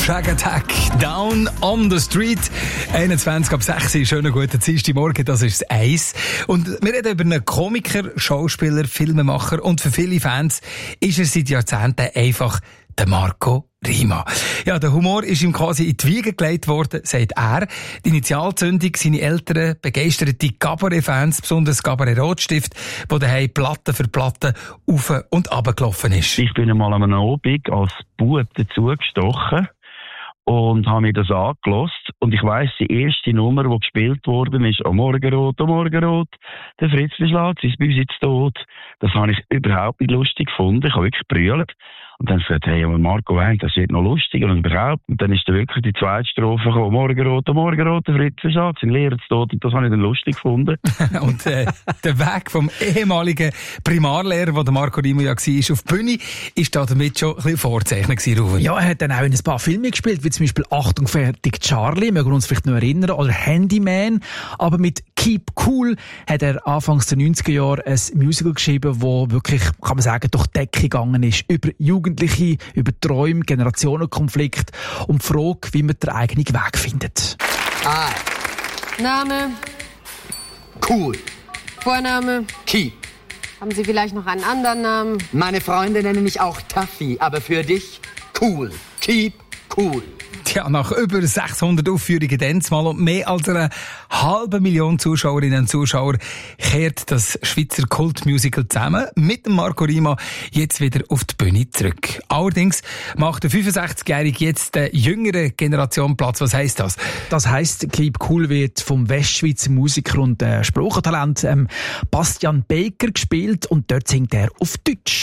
Shag Attack, Down on the Street. 21 ab 6 schönen guten Dienstagmorgen, das ist das Eis. Und wir reden über einen Komiker, Schauspieler, Filmemacher und für viele Fans ist er seit Jahrzehnten einfach der Marco Rima. Ja, der Humor ist ihm quasi in die Wiege gelegt worden, sagt er. Die Initialzündung, seine älteren, begeisterte Cabaret-Fans, besonders Cabaret Rotstift, wo daheim Platte für Platte auf und runter gelaufen ist. Ich bin einmal an einem Abend als Bub dazugestochen und habe mir das angehört. Und ich weiss, die erste Nummer, die gespielt worden ist, «O Morgenrot, der Fritzli schlägt sein Büsi zu Tod». Das habe ich überhaupt nicht lustig gefunden. Ich habe wirklich gebrüllt. Und dann gesagt, hey, aber Marco Wein, das wird noch lustiger und überhaupt. Und dann ist da wirklich die zweite Strophe gekommen, «Morgenrot, der Fritzli schlägt sein Lehrer zu Tod». Und das habe ich dann lustig gefunden. Und der Weg vom ehemaligen Primarlehrer, wo der Marco Rima ja war, auf die Bühne, ist da damit schon ein bisschen vorzeichnet gewesen. Ja, er hat dann auch in ein paar Filme gespielt, wie zum Beispiel «Achtung, fertig, Charlie», mögen wir uns vielleicht noch erinnern, oder «Handyman». Aber mit «Keep Cool» hat er anfangs der 90er Jahre ein Musical geschrieben, wo wirklich, kann man sagen, durch die Decke gegangen ist. Über Jugendliche, über Träume, Generationenkonflikt und die Frage, wie man den eigenen Weg findet. Name? Cool. Vorname? Keep. Haben Sie vielleicht noch einen anderen Namen? Meine Freunde nennen mich auch Taffy, aber für dich cool. Keep cool. Tja, nach über 600 Aufführungen Dance-Mal und mehr als 500.000 Zuschauerinnen und Zuschauer kehrt das Schweizer Kultmusical zusammen mit dem Marco Rima jetzt wieder auf die Bühne zurück. Allerdings macht der 65-Jährige jetzt der jüngeren Generation Platz. Was heisst das? Das heisst, Keep Cool wird vom Westschweizer Musiker und Sprachentalent Bastian Baker gespielt und dort singt er auf Deutsch.